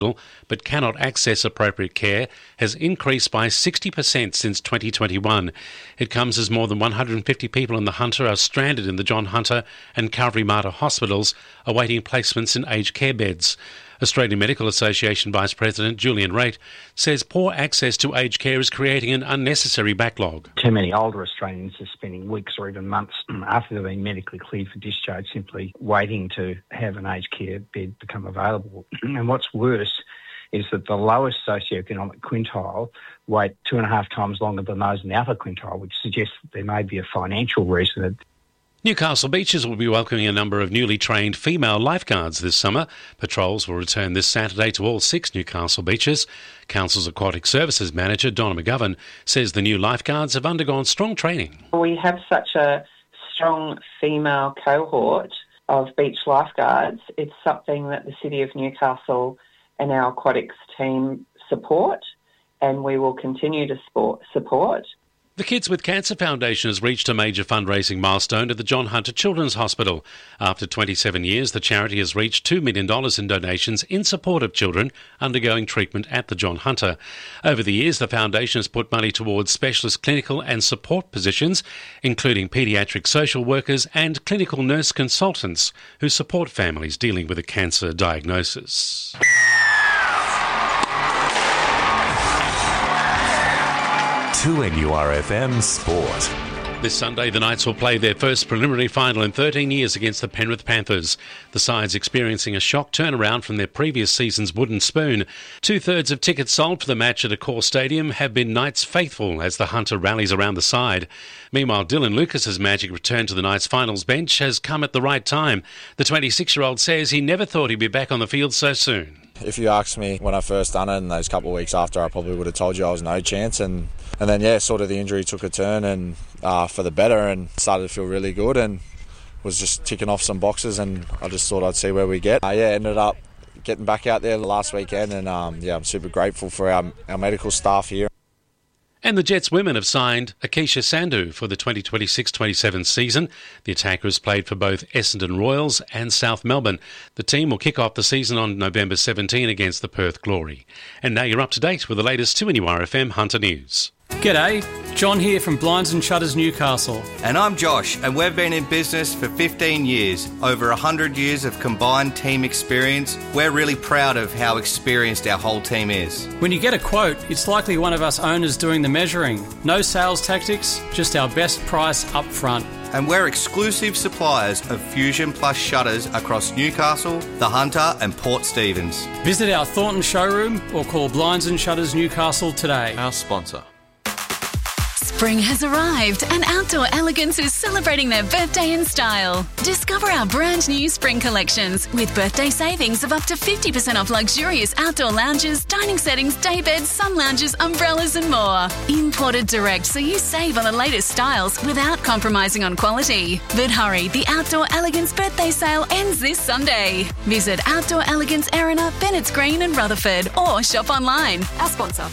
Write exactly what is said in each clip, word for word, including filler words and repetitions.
but cannot access appropriate care has increased by sixty percent since twenty twenty-one. It comes as more than one hundred fifty people in the Hunter are stranded in the John Hunter and Calvary Mater hospitals awaiting placements in aged care beds. Australian Medical Association Vice President Julian Raitt says poor access to aged care is creating an unnecessary backlog. Too many older Australians are spending weeks or even months after they've been medically cleared for discharge simply waiting to have an aged care bed become available. And what's worse is that the lowest socioeconomic quintile wait two and a half times longer than those in the upper quintile, which suggests that there may be a financial reason that Newcastle Beaches will be welcoming a number of newly trained female lifeguards this summer. Patrols will return this Saturday to all six Newcastle beaches. Council's Aquatic Services Manager, Donna McGovern, says the new lifeguards have undergone strong training. We have such a strong female cohort of beach lifeguards. It's something that the City of Newcastle and our aquatics team support, and we will continue to support. The Kids with Cancer Foundation has reached a major fundraising milestone at the John Hunter Children's Hospital. After twenty-seven years, the charity has reached two million dollars in donations in support of children undergoing treatment at the John Hunter. Over the years, the foundation has put money towards specialist clinical and support positions, including paediatric social workers and clinical nurse consultants who support families dealing with a cancer diagnosis. two N U R F M Sport. This Sunday, the Knights will play their first preliminary final in thirteen years against the Penrith Panthers. The side's experiencing a shock turnaround from their previous season's wooden spoon. Two-thirds of tickets sold for the match at Accor Stadium have been Knights faithful as the Hunter rallies around the side. Meanwhile, Dylan Lucas's magic return to the Knights finals bench has come at the right time. The twenty-six-year-old says he never thought he'd be back on the field so soon. If you asked me when I first done it and those couple of weeks after, I probably would have told you I was no chance. And, and then, yeah, sort of the injury took a turn and uh, for the better and started to feel really good and was just ticking off some boxes, and I just thought I'd see where we get. Uh, yeah, ended up getting back out there last weekend, and um, yeah, I'm super grateful for our, our medical staff here. And the Jets women have signed Akeisha Sandhu for the twenty twenty-six twenty-seven season. The attacker has played for both Essendon Royals and South Melbourne. The team will kick off the season on November seventeenth against the Perth Glory. And now you're up to date with the latest two N U R F M Hunter News. G'day, John here from Blinds and Shutters Newcastle. And I'm Josh, and we've been in business for fifteen years, over one hundred years of combined team experience. We're really proud of how experienced our whole team is. When you get a quote, it's likely one of us owners doing the measuring. No sales tactics, just our best price up front. And we're exclusive suppliers of Fusion Plus shutters across Newcastle, the Hunter and Port Stephens. Visit our Thornton showroom or call Blinds and Shutters Newcastle today. Our sponsor. Spring has arrived and Outdoor Elegance is celebrating their birthday in style. Discover our brand new spring collections with birthday savings of up to fifty percent off luxurious outdoor lounges, dining settings, day beds, sun lounges, umbrellas and more. Imported direct so you save on the latest styles without compromising on quality. But hurry, the Outdoor Elegance birthday sale ends this Sunday. Visit Outdoor Elegance Erina, Bennett's Green and Rutherford or shop online. Our sponsor.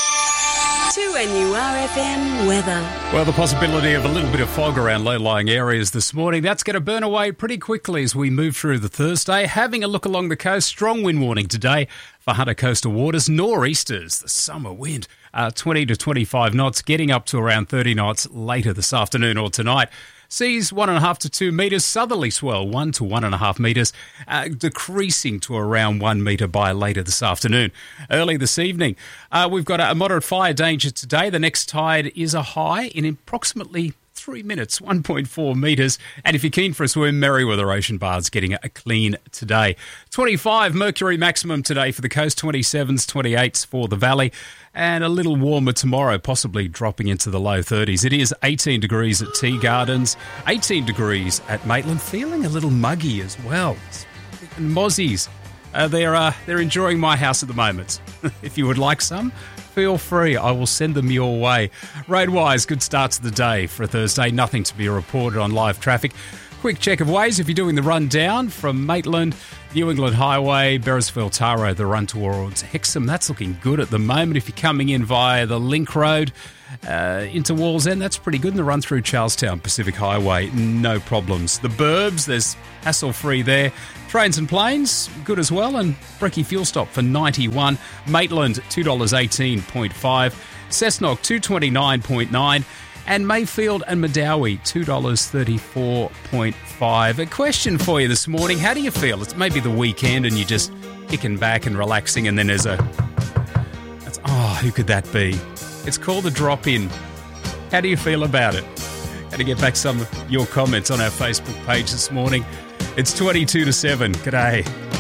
two N U R F M weather. Well, the possibility of a little bit of fog around low-lying areas this morning, that's going to burn away pretty quickly as we move through the Thursday. Having a look along the coast, strong wind warning today for Hunter coastal waters, nor'easters, the summer wind, uh, twenty to twenty-five knots, getting up to around thirty knots later this afternoon or tonight. Seas one and a half to two metres, southerly swell one to one and a half metres, uh, decreasing to around one metre by later this afternoon. Early this evening, uh, we've got a moderate fire danger today. The next tide is a high in approximately three minutes, one point four metres. And if you're keen for a swim, Merriweather Ocean Bar's getting a clean today. twenty-five mercury maximum today for the coast, twenty-sevens, twenty-eights for the valley. And a little warmer tomorrow, possibly dropping into the low thirties. It is eighteen degrees at Tea Gardens, eighteen degrees at Maitland, feeling a little muggy as well. And Mozzies, uh, they're, uh, they're enjoying my house at the moment. If you would like some, feel free. I will send them your way. Road-wise, good start to the day for a Thursday. Nothing to be reported on live traffic. Quick check of ways if you're doing the run down from Maitland, New England Highway, Beresford, Taro, the run towards Hexham. That's looking good at the moment. If you're coming in via the Link Road uh, into Wallsend, that's pretty good. And the run through Charlestown Pacific Highway, no problems. The Burbs, there's hassle-free there. Trains and Planes, good as well. And Brecky Fuel Stop for ninety-one. Maitland, two dollars eighteen point five. Cessnock, two dollars twenty-nine point nine. And Mayfield and Madawi, two dollars thirty-four point five. A question for you this morning. How do you feel? It's maybe the weekend and you're just kicking back and relaxing, and then there's a... That's, oh, who could that be? It's called a drop-in. How do you feel about it? Got to get back some of your comments on our Facebook page this morning. It's twenty-two to seven. G'day.